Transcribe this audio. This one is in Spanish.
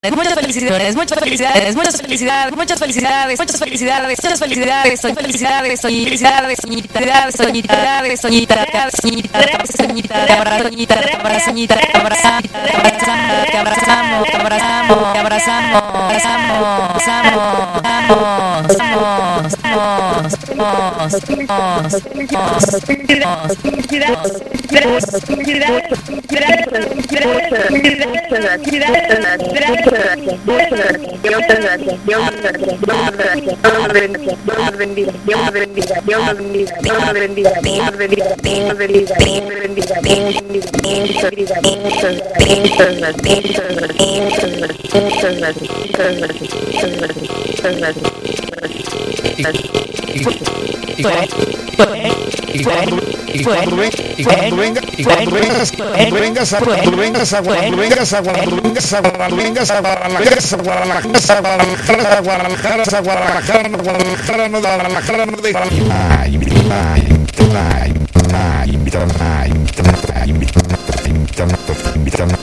Muchas felicidades, muchas felicidades, muchas felicidades, muchas felicidades, muchas felicidades, muchas felicidades, soy felicidades, soy felicidades, soñita, soñita, soñita, soñita, soñita, te abrazo, soñita, te abrazo, soñita, te abrazamos, te abrazamos, te abrazamos, te abrazamos, te abrazamos, Invitamos